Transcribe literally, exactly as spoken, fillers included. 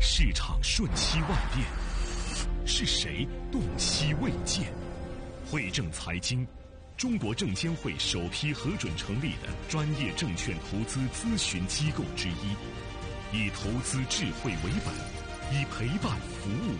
市场瞬息万变，是谁洞悉未见？汇证财经，中国证监会首批核准成立的专业证券投资咨询机构之一，以投资智慧为本，以陪伴服务